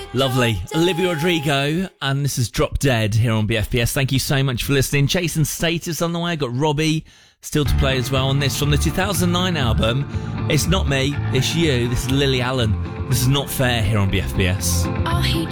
Lovely. Olivia Rodrigo, and this is Drop Dead here on BFBS. Thank you so much for listening. Jason Status on the way. Got Robbie still to play as well on this from the 2009 album. It's not me, it's you. This is Lily Allen. This is Not Fair here on BFBS. Oh, he